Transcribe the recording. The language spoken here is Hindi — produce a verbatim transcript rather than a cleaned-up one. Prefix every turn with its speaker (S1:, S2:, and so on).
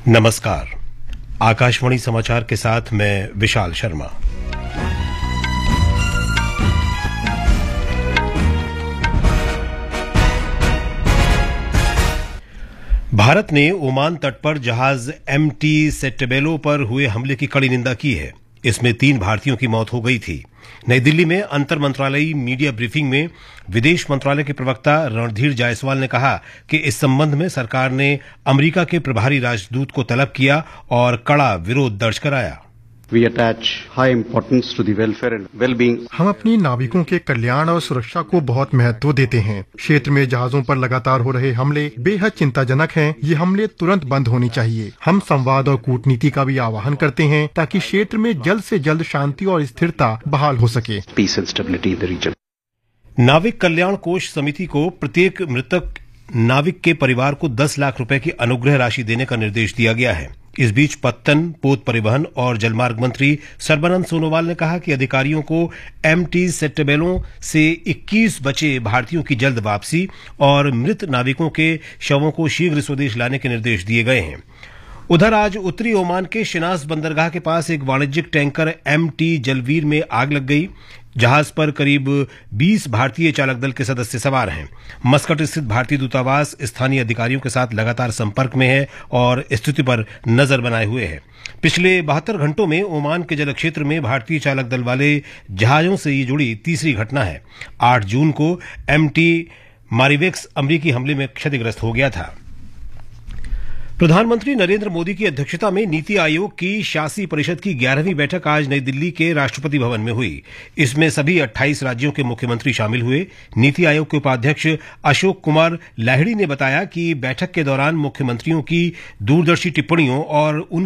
S1: नमस्कार। आकाशवाणी समाचार के साथ मैं विशाल शर्मा। भारत ने ओमान तट पर जहाज एम टी सेटेबेलो पर हुए हमले की कड़ी निंदा की है। इसमें तीन भारतीयों की मौत हो गई थी। नई दिल्ली में अंतर मंत्रालयी मीडिया ब्रीफिंग में विदेश मंत्रालय के प्रवक्ता रणधीर जायसवाल ने कहा कि इस संबंध में सरकार ने अमेरिका के प्रभारी राजदूत को तलब किया और कड़ा विरोध दर्ज कराया।
S2: We attach high importance to the welfare and well-being.
S3: हम अपनी नाविकों के कल्याण और सुरक्षा को बहुत महत्व देते हैं। क्षेत्र में जहाजों पर लगातार हो रहे हमले बेहद चिंताजनक हैं। ये हमले तुरंत बंद होने चाहिए। हम संवाद और कूटनीति का भी आह्वान करते हैं ताकि क्षेत्र में जल्द से जल्द शांति और स्थिरता बहाल हो सके।
S2: Peace and stability in the region.
S1: नाविक कल्याण कोष समिति को प्रत्येक मृतक नाविक के परिवार को दस लाख रुपए की अनुग्रह राशि देने का निर्देश दिया गया है। इस बीच पत्तन, पोत परिवहन और जलमार्ग मंत्री सर्बानंद सोनोवाल ने कहा कि अधिकारियों को एम टी सेटेबेलो से इक्कीस बचे भारतीयों की जल्द वापसी और मृत नाविकों के शवों को शीघ्र स्वदेश लाने के निर्देश दिए गए हैं। उधर आज उत्तरी ओमान के शिनास बंदरगाह के पास एक वाणिज्यिक टैंकर एम टी जलवीर में आग लग गई। जहाज पर करीब बीस भारतीय चालक दल के सदस्य सवार हैं। मस्कट स्थित भारतीय दूतावास स्थानीय अधिकारियों के साथ लगातार संपर्क में है और स्थिति पर नजर बनाए हुए है। पिछले बहत्तर घंटों में ओमान के जल क्षेत्र में भारतीय चालक दल वाले जहाजों से ये जुड़ी तीसरी घटना है। आठ जून को एम टी मारिवेक्स अमरीकी हमले में क्षतिग्रस्त हो गया था। प्रधानमंत्री नरेंद्र मोदी की अध्यक्षता में नीति आयोग की शासी परिषद की ग्यारहवीं बैठक आज नई दिल्ली के राष्ट्रपति भवन में हुई। इसमें सभी अट्ठाईस राज्यों के मुख्यमंत्री शामिल हुए। नीति आयोग के उपाध्यक्ष अशोक कुमार लाहिड़ी ने बताया कि बैठक के दौरान मुख्यमंत्रियों की दूरदर्शी टिप्पणियों और उन